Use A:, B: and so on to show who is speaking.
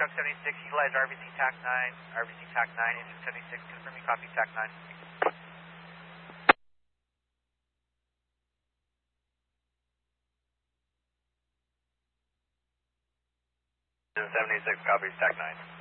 A: Truck 76, utilize RBC TAC 9, RBC TAC 9, engine 76, confirming copy TAC 9. 76 copies TAC 9.